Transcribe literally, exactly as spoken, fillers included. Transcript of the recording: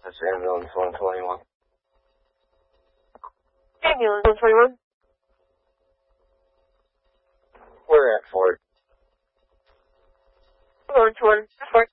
That's ambulance one twenty-one. Ambulance one twenty-one. We're at Fort. one to one. Fort.